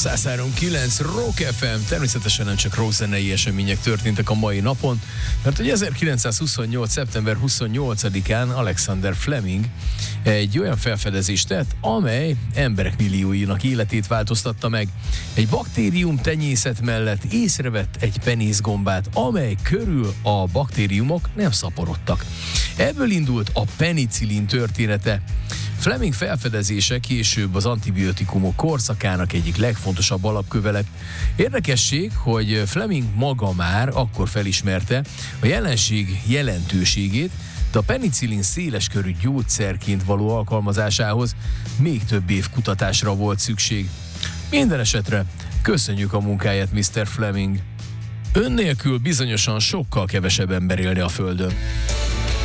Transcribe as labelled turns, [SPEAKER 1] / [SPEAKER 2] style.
[SPEAKER 1] 103.9 Rock FM, természetesen nem csak rock zenei események történtek a mai napon, mert hogy 1928. szeptember 28-án Alexander Fleming egy olyan felfedezést tett, amely emberek millióinak életét változtatta meg. Egy baktérium tenyészet mellett észrevett egy penészgombát, amely körül a baktériumok nem szaporodtak. Ebből indult a penicillin története. Fleming felfedezése később az antibiotikumok korszakának egyik legfontosabb alapköve lett. Érdekesség, hogy Fleming maga már akkor felismerte a jelenség jelentőségét, de a penicillin széleskörű gyógyszerként való alkalmazásához még több év kutatásra volt szükség. Minden esetre köszönjük a munkáját, Mr. Fleming. Ön nélkül bizonyosan sokkal kevesebb ember élne a Földön.